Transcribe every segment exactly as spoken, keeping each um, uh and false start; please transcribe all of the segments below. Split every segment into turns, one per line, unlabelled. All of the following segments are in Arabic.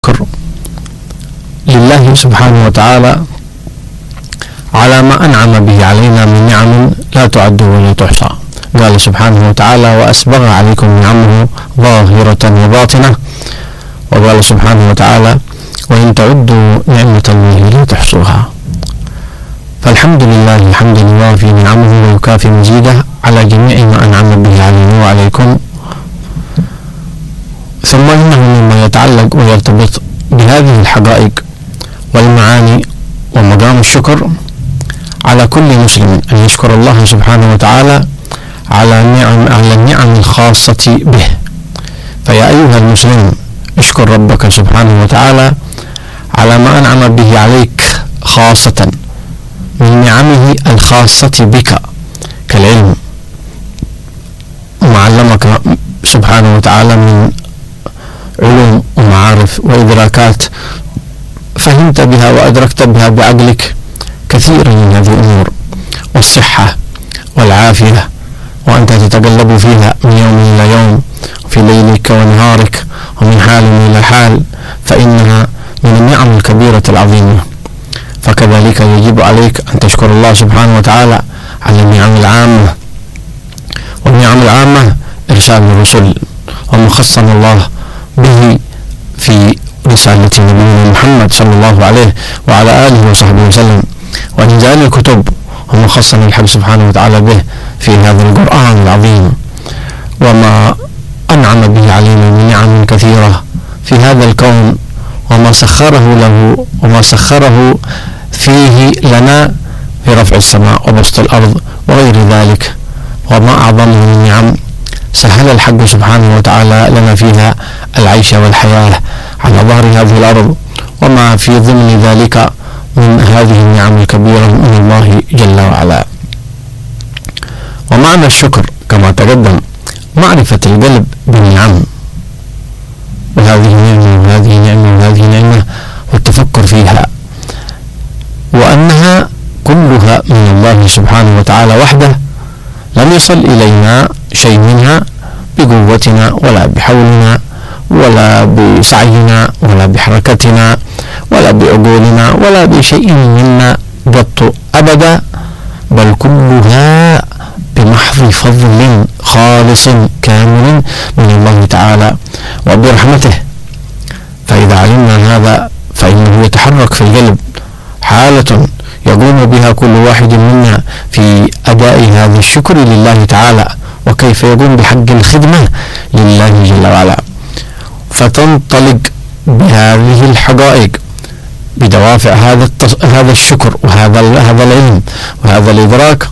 الشكر لله سبحانه وتعالى على ما أنعم به علينا من نعم لا تعد ولا تحصى. قال سبحانه وتعالى: وأسبغ عليكم نعمه ظاهرة وباطنة. وقال سبحانه وتعالى: وإن تعدوا نعمة الله لا تحصوها. فالحمد لله الحمد لله في نعمه ويكافي مزيده على جميع ما أنعم به علينا وعليكم. ثم إنه مما يتعلق ويرتبط بهذه الحقائق والمعاني ومقام الشكر على كل مسلم أن يشكر الله سبحانه وتعالى على النعم على النعم الخاصة به. فيا أيها المسلم، اشكر ربك سبحانه وتعالى على ما أنعم به عليك خاصة من نعمه الخاصة بك كالعلم، وما علمك سبحانه وتعالى من علوم ومعارف وإدراكات فهمت بها وأدركت بها بعقلك كثيرا من هذه الأمور، والصحة والعافية، وأنت تتقلب فيها من يوم إلى يوم في ليلك ونهارك ومن حال إلى حال، فإنها من النعم الكبيرة العظيمة. فكذلك يجب عليك أن تشكر الله سبحانه وتعالى على النعم العامة. والنعم العامة إرسال الرسل، وما خصنا الله به في رسالة نبينا محمد صلى الله عليه وعلى آله وصحبه وسلم، وإنزال الكتب، وما خصنا الحق سبحانه وتعالى به في هذا القرآن العظيم، وما أنعم به علينا من نعم كثيرة في هذا الكون، وما سخره له وما سخره فيه لنا في رفع السماء وبسط الأرض وغير ذلك. وما أعظم من النعم سهل الحق سبحانه وتعالى لنا فيها العيش والحياة على ظهر هذه الأرض، وما في ضمن ذلك من هذه النعم الكبيرة من الله جل وعلا. ومعنى الشكر كما تقدم معرفة القلب بالنعم، وهذه نعمة وهذه نعمة وهذه نعمة، والتفكر فيها، وأنها كلها من الله سبحانه وتعالى وحده، لم يصل إلينا شيء منها بقوتنا ولا بحولنا ولا بسعينا ولا بحركتنا ولا بعقولنا ولا بشيء منا قط أبدا، بل كلها بمحض فضل خالص كامل من الله تعالى وبرحمته. فإذا علمنا هذا فإنه يتحرك في القلب حالة يقوم بها كل واحد منا في أداء هذا الشكر لله تعالى، وكيف يقوم بحق الخدمة لله جل وعلا، فتنطلق بهذه الحقائق بدوافع هذا هذا الشكر وهذا هذا العلم وهذا الإدراك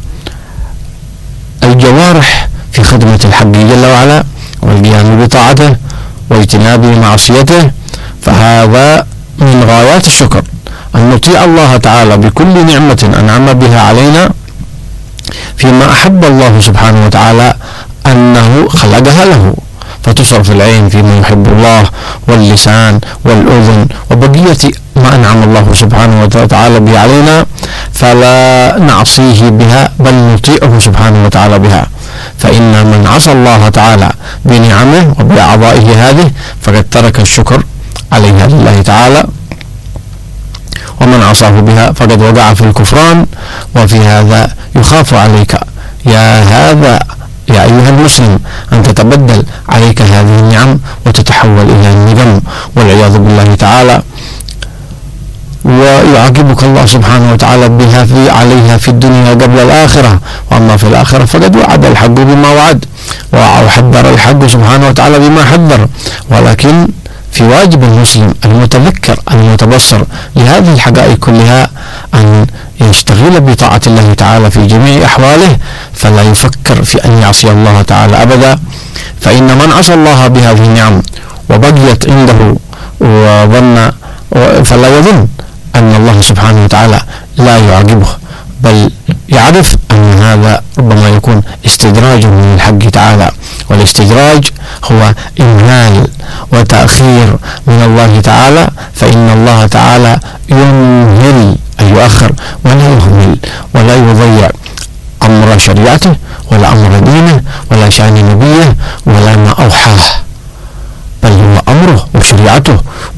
الجوارح في خدمة الحق جل وعلا والقيام بطاعته واجتناب معصيته. فهذا من غايات الشكر أن نطيع الله تعالى بكل نعمة أنعم بها علينا فيما أحب الله سبحانه وتعالى أنه خلقها له، فتصرف العين فيما يحب الله، واللسان والأذن وبقية ما أنعم الله سبحانه وتعالى به علينا، فلا نعصيه بها بل نطيعه سبحانه وتعالى بها. فإن من عصى الله تعالى بنعمه وبأعضائه هذه فقد ترك الشكر عليها لله تعالى، ومن عصاه بها فقد وقع في الكفران. وفي هذا يخاف عليك يا هذا يا أيها المسلم أن تتبدل عليك هذه النعم وتتحول إلى النقم والعياذ بالله تعالى، ويعاقبك الله سبحانه وتعالى بها في عليها في الدنيا قبل الآخرة. وأما في الآخرة فقد وعد الحق بما وعد وحذر الحق سبحانه وتعالى بما حذر، ولكن في واجب المسلم المتذكر المتبصر لهذه الحقائق كلها أن يشتغل بطاعة الله تعالى في جميع أحواله، فلا يفكر في أن يعصي الله تعالى أبدا. فإن من عصى الله بهذه النعم وبقيت عنده وظن فلا يظن أن الله سبحانه وتعالى لا يعاقبه، بل يعرف أن هذا ربما يكون استدراج من الحق تعالى، والاستدراج هو إمهال وتأخير من الله تعالى، فإن الله تعالى يمهل أي يؤخر ولا يهمل ولا يضيع أمر شريعته ولا أمر دينه ولا شأن نبيه ولا ما أوحاه، بل هو أمره وشريعته